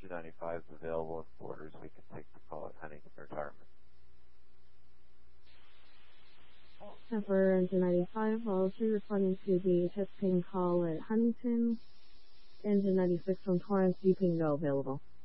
Engine 95 is available at Borders. We can take the call at Huntington Retirement. For Engine 95, I'll be responding to the test ping call at Huntington. Engine 96 from Torrance, you ping go available.